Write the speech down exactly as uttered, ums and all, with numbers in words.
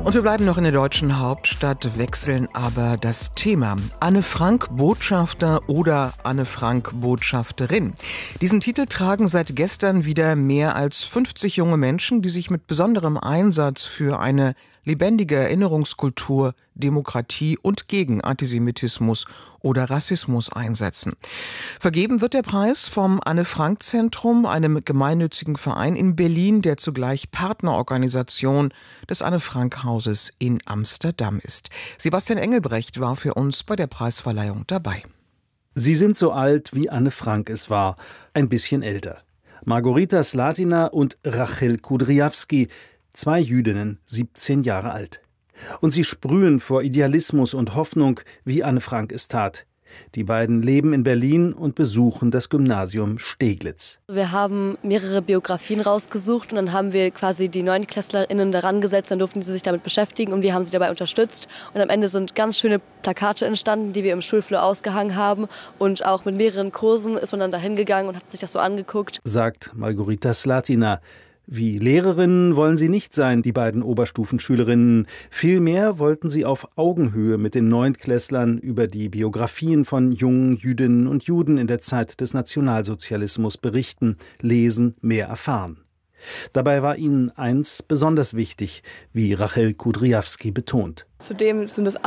Und wir bleiben noch in der deutschen Hauptstadt, wechseln aber das Thema. Anne Frank Botschafter oder Anne Frank Botschafterin. Diesen Titel tragen seit gestern wieder mehr als fünfzig junge Menschen, die sich mit besonderem Einsatz für eine lebendige Erinnerungskultur, Demokratie und gegen Antisemitismus oder Rassismus einsetzen. Vergeben wird der Preis vom Anne-Frank-Zentrum, einem gemeinnützigen Verein in Berlin, der zugleich Partnerorganisation des Anne-Frank-Hauses in Amsterdam ist. Sebastian Engelbrecht war für uns bei der Preisverleihung dabei. Sie sind so alt, wie Anne Frank es war, ein bisschen älter. Margarita Slatina und Rachel Kudryavsky, zwei Jüdinnen, siebzehn Jahre alt. Und sie sprühen vor Idealismus und Hoffnung, wie Anne Frank es tat. Die beiden leben in Berlin und besuchen das Gymnasium Steglitz. Wir haben mehrere Biografien rausgesucht und dann haben wir quasi die NeuntklässlerInnen daran gesetzt, dann durften sie sich damit beschäftigen und wir haben sie dabei unterstützt. Und am Ende sind ganz schöne Plakate entstanden, die wir im Schulflur ausgehangen haben. Und auch mit mehreren Kursen ist man dann da hingegangen und hat sich das so angeguckt. Sagt Margarita Slatina. Wie Lehrerinnen wollen sie nicht sein, die beiden Oberstufenschülerinnen. Vielmehr wollten sie auf Augenhöhe mit den Neuntklässlern über die Biografien von jungen Jüdinnen und Juden in der Zeit des Nationalsozialismus berichten, lesen, mehr erfahren. Dabei war ihnen eins besonders wichtig, wie Rachel Kudryavsky betont. Zudem sind es